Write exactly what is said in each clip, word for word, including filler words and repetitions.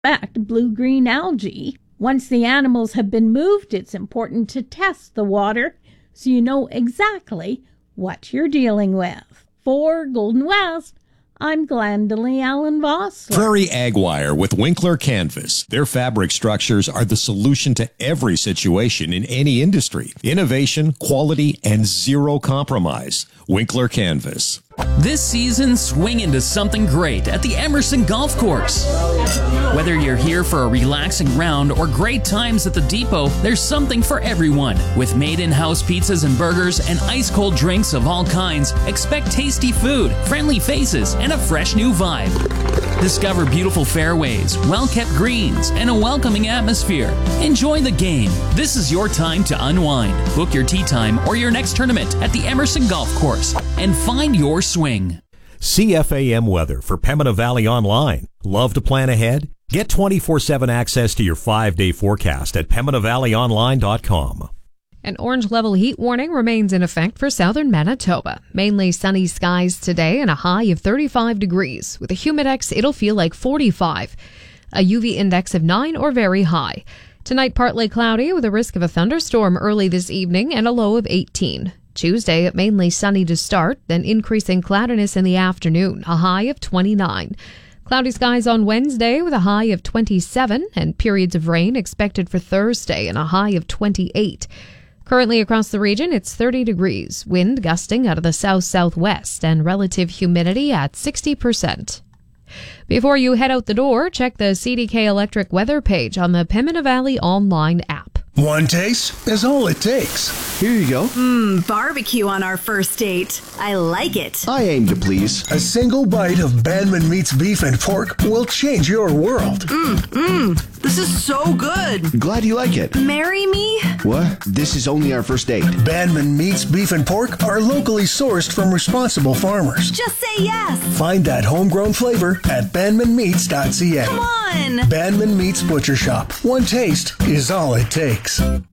suspect blue-green algae. Once the animals have been moved, it's important to test the water so you know exactly what you're dealing with. For Golden West, I'm Glendalee Allen Vossler. Prairie Ag Wire with Winkler Canvas. Their fabric structures are the solution to every situation in any industry. Innovation, quality, and zero compromise. Winkler Canvas. This season, swing into something great at the Emerson Golf Course. Whether you're here for a relaxing round or great times at the depot, there's something for everyone. With made-in-house pizzas and burgers and ice-cold drinks of all kinds, expect tasty food, friendly faces, and a fresh new vibe. Discover beautiful fairways, well-kept greens, and a welcoming atmosphere. Enjoy the game. This is your time to unwind. Book your tee time or your next tournament at the Emerson Golf Course and find your swing. C F A M weather for Pembina Valley Online. Love to plan ahead? Get twenty-four seven access to your five-day forecast at pembina valley online dot com. An orange level heat warning remains in effect for southern Manitoba. Mainly sunny skies today and a high of thirty-five degrees. With a humidex, it'll feel like forty-five. A U V index of nine or very high. Tonight, partly cloudy with a risk of a thunderstorm early this evening and a low of eighteen. Tuesday, mainly sunny to start, then increasing cloudiness in the afternoon, a high of twenty-nine. Cloudy skies on Wednesday with a high of twenty-seven, and periods of rain expected for Thursday and a high of twenty-eight. Currently across the region, it's thirty degrees, wind gusting out of the south-southwest, and relative humidity at sixty percent. Before you head out the door, check the C D K Electric weather page on the Pembina Valley Online app. One taste is all it takes. Here you go. Mmm, barbecue on our first date. I like it. I aim to please. A single bite of Bandman Meats beef and pork will change your world. Mmm, mmm. This is so good. Glad you like it. Marry me? What? This is only our first date. Bandman Meats beef and pork are locally sourced from responsible farmers. Just say yes. Find that homegrown flavor at bandman meats dot c a. Come on. Bandman Meats Butcher Shop. One taste is all it takes.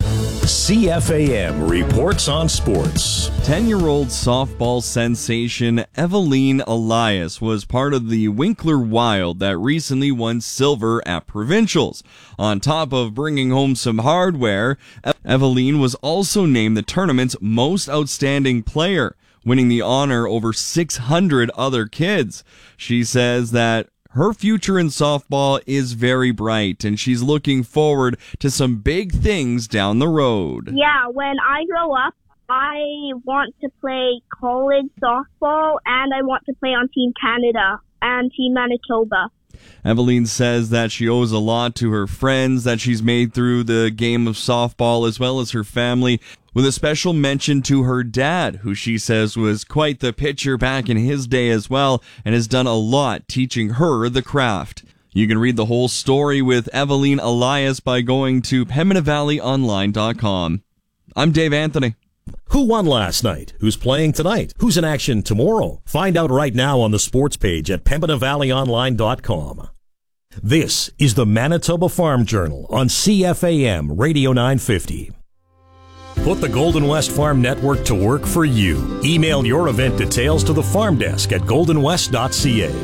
C F A M reports on sports. ten-year-old softball sensation Eveline Elias was part of the Winkler Wild that recently won silver at Provincials. On top of bringing home some hardware, Eveline was also named the tournament's most outstanding player, winning the honor over six hundred other kids. She says that her future in softball is very bright, and she's looking forward to some big things down the road. Yeah, when I grow up, I want to play college softball, and I want to play on Team Canada and Team Manitoba. Eveline says that she owes a lot to her friends that she's made through the game of softball, as well as her family, with a special mention to her dad, who she says was quite the pitcher back in his day as well, and has done a lot teaching her the craft. You can read the whole story with Eveline Elias by going to pembina valley online dot com. I'm Dave Anthony. Who won last night? Who's playing tonight? Who's in action tomorrow? Find out right now on the sports page at pembina valley online dot com. This is the Manitoba Farm Journal on C F A M Radio nine fifty. Put the Golden West Farm Network to work for you. Email your event details to the farm desk at golden west dot c a.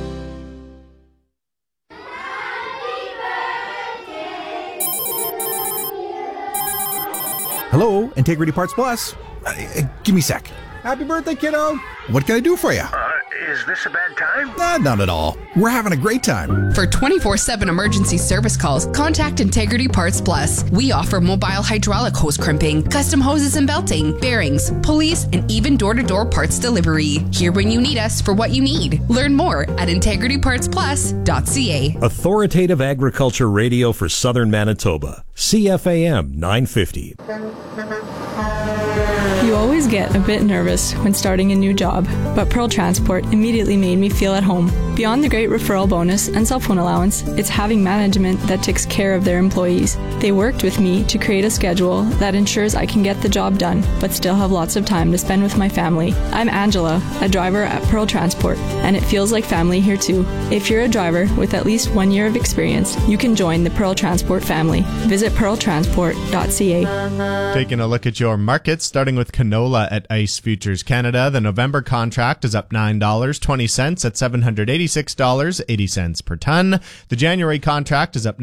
Hello, Integrity Parts Plus. Uh, give me a sec. Happy birthday, kiddo. What can I do for you? Uh, is this a bad time? Uh, not at all. We're having a great time. For twenty-four seven emergency service calls, contact Integrity Parts Plus. We offer mobile hydraulic hose crimping, custom hoses and belting, bearings, pulleys, and even door-to-door parts delivery. Here when you need us for what you need. Learn more at integrity parts plus dot c a. Authoritative Agriculture Radio for Southern Manitoba. C F A M nine fifty. You always get a bit nervous when starting a new job, but Pearl Transport immediately made me feel at home. Beyond the great referral bonus and cell phone allowance, it's having management that takes care of their employees. They worked with me to create a schedule that ensures I can get the job done, but still have lots of time to spend with my family. I'm Angela, a driver at Pearl Transport, and it feels like family here too. If you're a driver with at least one year of experience, you can join the Pearl Transport family. Visit pearl transport dot c a. Taking a look at your markets, starting with canola at Ice Futures Canada. The November contract is up nine dollars and twenty cents at seven hundred eighty-six dollars and eighty cents per ton. The January contract is up